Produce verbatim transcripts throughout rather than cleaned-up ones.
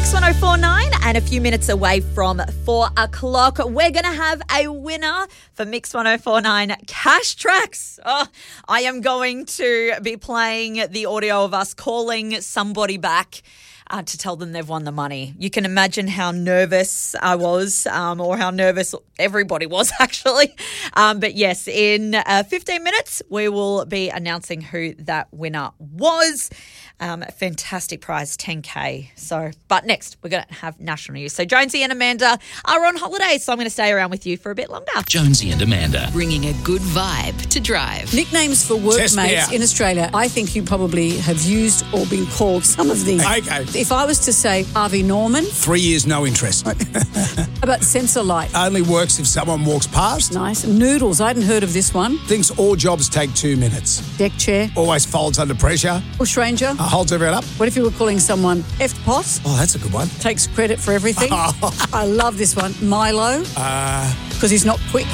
Mix one oh four point nine and a few minutes away from four o'clock, we're going to have a winner for Mix one oh four point nine Cash Tracks. Oh, I am going to be playing the audio of us calling somebody back Uh, to tell them they've won the money. You can imagine how nervous I was, um, or how nervous everybody was, actually. Um, but yes, in uh, fifteen minutes, we will be announcing who that winner was. Um, fantastic prize, ten K. So, but next, we're going to have national news. So Jonesy and Amanda are on holidays, so I'm going to stay around with you for a bit longer. Jonesy and Amanda. Bringing a good vibe to drive. Nicknames for workmates in Australia. I think you probably have used or been called some of these. Okay. If I was to say Harvey Norman. Three years, no interest. How about sensor light? Only works if someone walks past. Nice. Noodles. I hadn't heard of this one. Thinks all jobs take two minutes. Deck chair. Always folds under pressure. Bush ranger. Uh, holds everyone up. What if you were calling someone F-pot? Oh, that's a good one. Takes credit for everything. I love this one. Milo. Uh... Because he's not quick.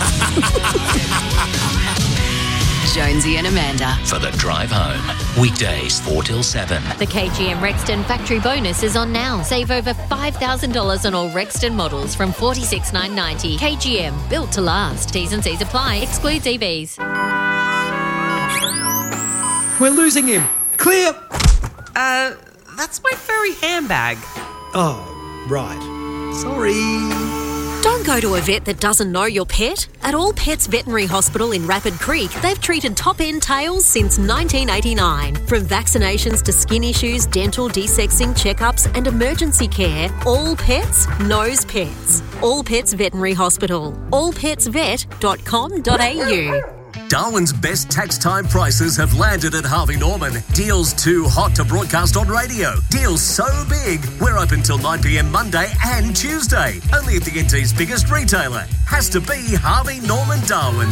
Jonesy and Amanda. For the drive home. Weekdays four till seven. The K G M Rexton factory bonus is on now. Save over five thousand dollars on all Rexton models from forty-six thousand nine hundred ninety dollars. K G M, built to last. T's and C's apply. Excludes E Vs. We're losing him. Clear. Uh, that's my furry handbag. Oh, right. Sorry. Don't go to a vet that doesn't know your pet. At All Pets Veterinary Hospital in Rapid Creek, they've treated top-end tails since nineteen eighty-nine. From vaccinations to skin issues, dental, desexing, checkups and emergency care, All Pets knows pets. All Pets Veterinary Hospital. all pets vet dot com dot a u. Darwin's best tax time prices have landed at Harvey Norman. Deals too hot to broadcast on radio. Deals so big, we're open till nine p.m. Monday and Tuesday. Only at the N T's biggest retailer. Has to be Harvey Norman Darwin.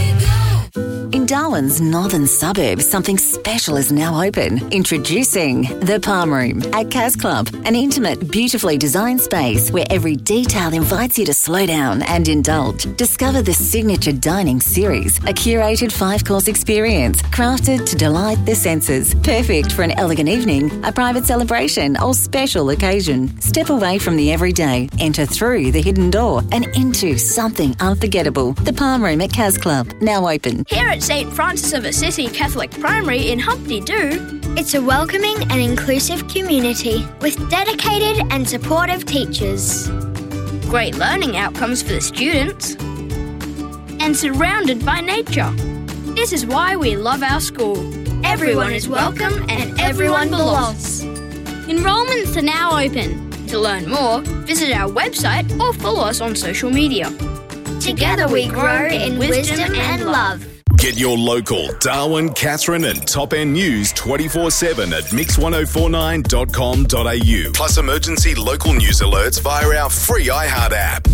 In Darwin's northern suburbs, something special is now open. Introducing The Palm Room at Cas Club, an intimate, beautifully designed space where every detail invites you to slow down and indulge. Discover the signature dining series, a curated five-course experience crafted to delight the senses. Perfect for an elegant evening, a private celebration or special occasion. Step away from the everyday, enter through the hidden door and into something unforgettable. The Palm Room at Cas Club, now open. Here at Saint Francis of Assisi Catholic Primary in Humpty Doo, it's a welcoming and inclusive community with dedicated and supportive teachers. Great learning outcomes for the students. And surrounded by nature. This is why we love our school. Everyone is welcome and everyone belongs. Enrollments are now open. To learn more, visit our website or follow us on social media. Together we grow in wisdom and love. Get your local Darwin, Katherine and Top End News twenty-four seven at mix ten forty-nine dot com dot a u. Plus emergency local news alerts via our free iHeart app.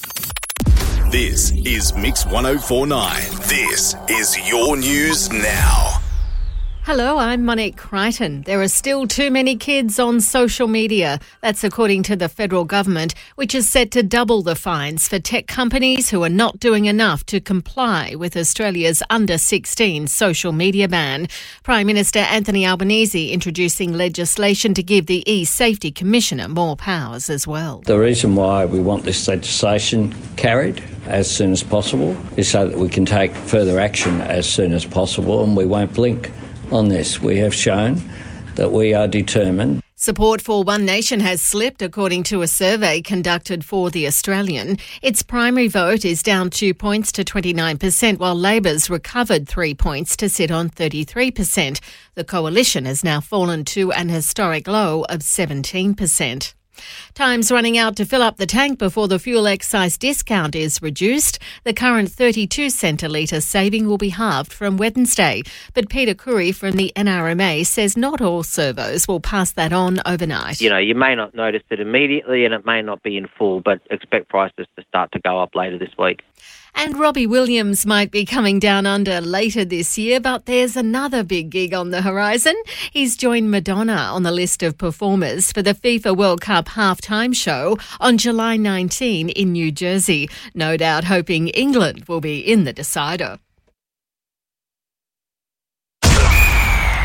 This is Mix ten forty-nine. This is your news now. Hello, I'm Monique Crichton. There are still too many kids on social media. That's according to the federal government, which is set to double the fines for tech companies who are not doing enough to comply with Australia's under sixteen social media ban. Prime Minister Anthony Albanese introducing legislation to give the e-Safety Commissioner more powers as well. The reason why we want this legislation carried as soon as possible is so that we can take further action as soon as possible, and we won't blink on this. We have shown that we are determined. Support for One Nation has slipped, according to a survey conducted for The Australian. Its primary vote is down two points to twenty-nine percent, while Labor's recovered three points to sit on thirty-three percent. The coalition has now fallen to an historic low of seventeen percent. Time's running out to fill up the tank before the fuel excise discount is reduced. The current thirty-two cent a litre saving will be halved from Wednesday. But Peter Curry from the N R M A says not all servos will pass that on overnight. You know, you may not notice it immediately and it may not be in full, but expect prices to start to go up later this week. And Robbie Williams might be coming down under later this year, but there's another big gig on the horizon. He's joined Madonna on the list of performers for the FIFA World Cup halftime show on July nineteenth in New Jersey. No doubt hoping England will be in the decider.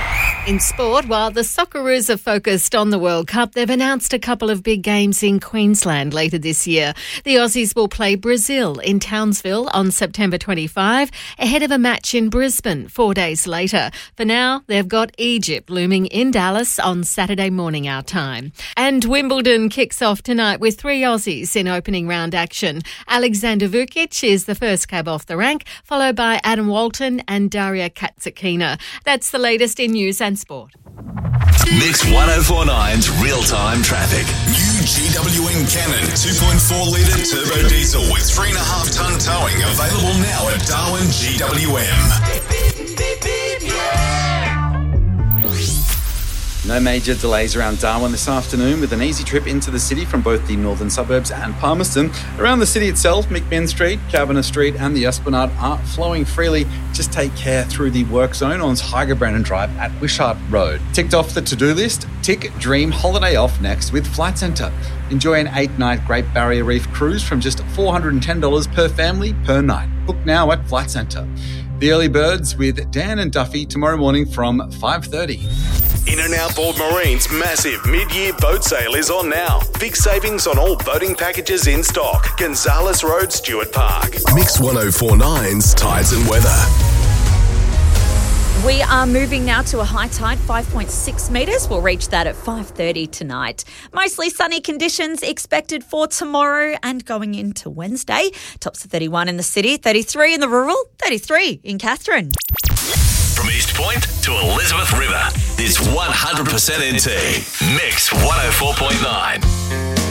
In sport, while the Socceroos are focused on the World Cup, they've announced a couple of big games in Queensland later this year. The Aussies will play Brazil in Townsville on September twenty-fifth, ahead of a match in Brisbane four days later. For now, they've got Egypt looming in Dallas on Saturday morning our time. And Wimbledon kicks off tonight with three Aussies in opening round action. Alexander Vukic is the first cab off the rank, followed by Adam Walton and Daria Katsakina. That's the latest in news and sport. Mix ten forty-nine's real-time traffic. New G W N Cannon two point four litre turbo diesel with three and a half tonne towing available now at Darwin G W M. No major delays around Darwin this afternoon, with an easy trip into the city from both the northern suburbs and Palmerston. Around the city itself, McMinn Street, Kavanagh Street and the Esplanade are flowing freely. Just take care through the work zone on Tiger Brandon Drive at Wishart Road. Ticked off the to-do list, tick Dream Holiday Off next with Flight Centre. Enjoy an eight-night Great Barrier Reef cruise from just four hundred ten dollars per family per night. Book now at Flight Centre. The Early Birds with Dan and Duffy tomorrow morning from five thirty. In and Outboard Marine's massive mid-year boat sale is on now. Big savings on all boating packages in stock. Gonzales Road, Stuart Park. Mix ten forty-nine's Tides and Weather. We are moving now to a high tide, five point six metres. We'll reach that at five thirty tonight. Mostly sunny conditions expected for tomorrow and going into Wednesday. Tops of thirty-one in the city, thirty-three in the rural, thirty-three in Katherine. From East Point to Elizabeth River, it's one hundred percent N T. Mix ten four point nine.